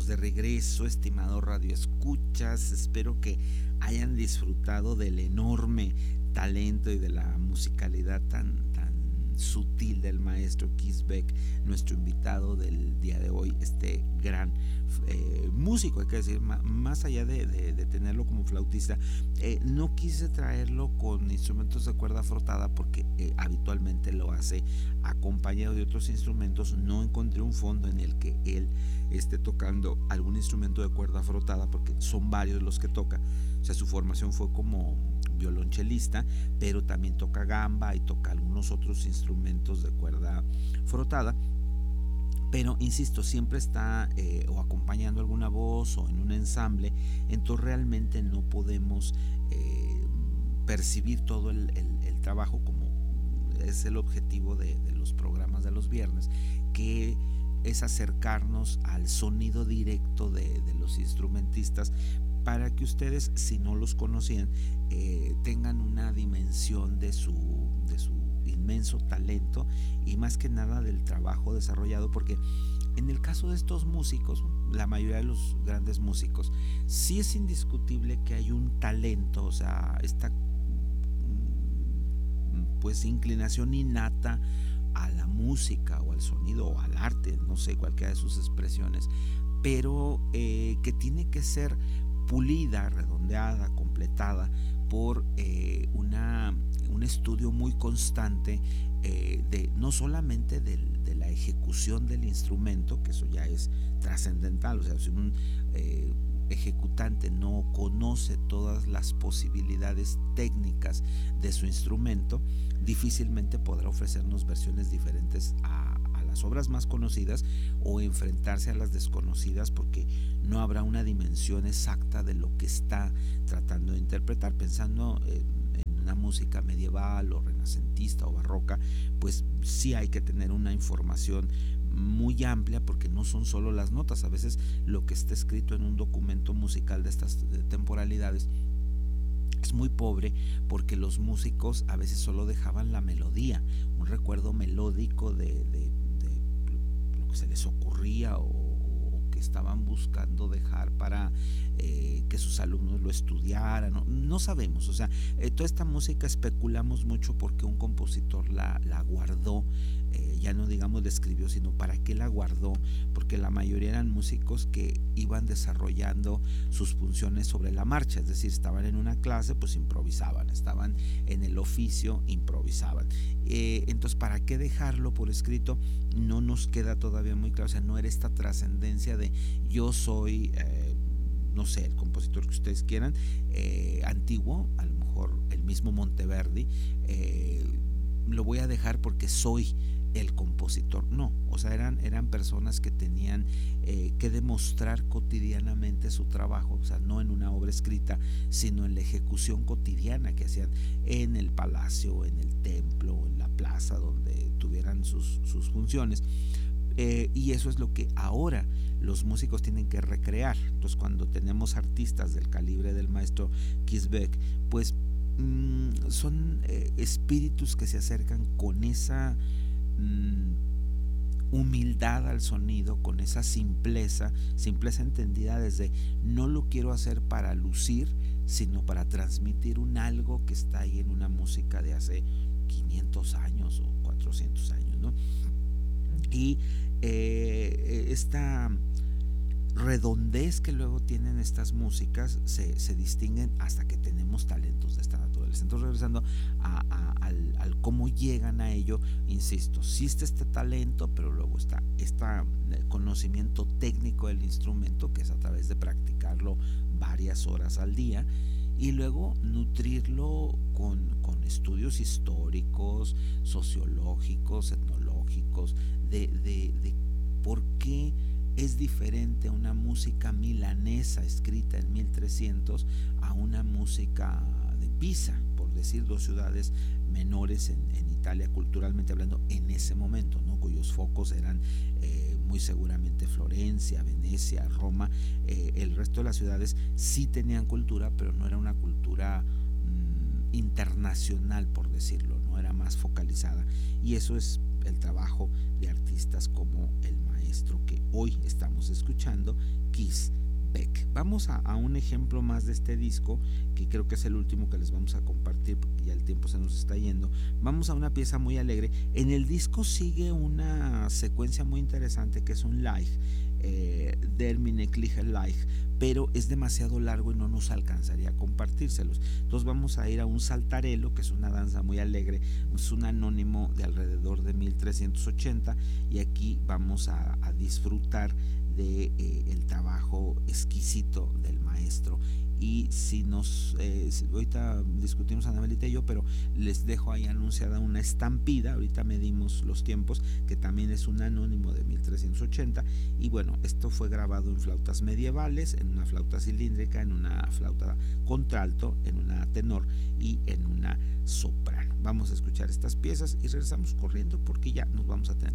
estamos de regreso, estimado Radio Escuchas. Espero que hayan disfrutado del enorme talento y de la musicalidad tan sutil del maestro Kees Beck, nuestro invitado del día de hoy, este gran músico, hay que decir, más allá de tenerlo como flautista. No quise traerlo con instrumentos de cuerda frotada porque habitualmente lo hace acompañado de otros instrumentos. No encontré un fondo en el que él esté tocando algún instrumento de cuerda frotada porque son varios los que toca. O sea, su formación fue como violonchelista, pero también toca gamba y toca algunos otros instrumentos de cuerda frotada. Pero insisto, siempre está o acompañando alguna voz o en un ensamble, entonces realmente no podemos percibir todo el trabajo como es el objetivo de los programas de los viernes, que es acercarnos al sonido directo de los instrumentistas para que ustedes, si no los conocían, tengan una dimensión de su inmenso talento y más que nada del trabajo desarrollado, porque en el caso de estos músicos, la mayoría de los grandes músicos, sí es indiscutible que hay un talento, o sea, esta pues inclinación innata a la música o al sonido o al arte, no sé, cualquiera de sus expresiones, pero que tiene que ser pulida, redondeada, completada por un estudio muy constante de no solamente de la ejecución del instrumento, que eso ya es trascendental. O sea, si un ejecutante no conoce todas las posibilidades técnicas de su instrumento, difícilmente podrá ofrecernos versiones diferentes a las obras más conocidas o enfrentarse a las desconocidas, porque no habrá una dimensión exacta de lo que está tratando de interpretar. Pensando en una música medieval o renacentista o barroca, pues sí hay que tener una información muy amplia, porque no son solo las notas. A veces lo que está escrito en un documento musical de estas temporalidades es muy pobre, porque los músicos a veces solo dejaban la melodía, un recuerdo melódico de lo que se les ocurría o que estaban buscando dejar para que sus alumnos lo estudiaran. No sabemos, o sea, toda esta música especulamos mucho porque un compositor la guardó, ya no digamos la escribió, sino para qué la guardó, porque la mayoría eran músicos que iban desarrollando sus funciones sobre la marcha, es decir, estaban en una clase, pues improvisaban, estaban en el oficio, improvisaban. Entonces, ¿para qué dejarlo por escrito? No nos queda todavía muy claro. O sea, no era esta trascendencia de yo soy, no sé, el compositor que ustedes quieran, antiguo, a lo mejor el mismo Monteverdi, lo voy a dejar porque soy el compositor. No, o sea, eran personas que tenían que demostrar cotidianamente su trabajo, o sea, no en una obra escrita, sino en la ejecución cotidiana que hacían en el palacio, en el templo, en la plaza donde tuvieran sus funciones. Y eso es lo que ahora los músicos tienen que recrear. Entonces, cuando tenemos artistas del calibre del maestro Kees Beck, pues son espíritus que se acercan con esa humildad al sonido, con esa simpleza entendida desde no lo quiero hacer para lucir, sino para transmitir un algo que está ahí en una música de hace 500 años o 400 años, ¿no? Y esta redondez que luego tienen estas músicas se distinguen hasta que tenemos talentos de esta naturaleza. Entonces, regresando al cómo llegan a ello, insisto, sí está este talento, pero luego está este conocimiento técnico del instrumento, que es a través de practicarlo varias horas al día, y luego nutrirlo con estudios históricos, sociológicos, etnológicos, de por qué es diferente una música milanesa escrita en 1300 a una música de Pisa, por decir dos ciudades menores en Italia, culturalmente hablando, en ese momento, ¿no? Cuyos focos eran muy seguramente Florencia, Venecia, Roma. El resto de las ciudades sí tenían cultura, pero no era una cultura internacional, por decirlo, no era más focalizada, y eso es el trabajo de artistas como el maestro que hoy estamos escuchando, Kees Beck. Vamos a un ejemplo más de este disco, que creo que es el último que les vamos a compartir porque ya el tiempo se nos está yendo. Vamos a una pieza muy alegre. En el disco sigue una secuencia muy interesante que es un live, Der Minekliche Live, pero es demasiado largo y no nos alcanzaría a compartírselos. Entonces vamos a ir a un saltarelo, que es una danza muy alegre, es un anónimo de alrededor de 1380, y aquí vamos a disfrutar de el trabajo exquisito del maestro. Y si nos ahorita discutimos Anabelita y yo, pero les dejo ahí anunciada una estampida, ahorita medimos los tiempos, que también es un anónimo de 1380, y bueno, esto fue grabado en flautas medievales, en una flauta cilíndrica, en una flauta contralto, en una tenor y en una soprano. Vamos a escuchar estas piezas y regresamos corriendo porque ya nos vamos a tener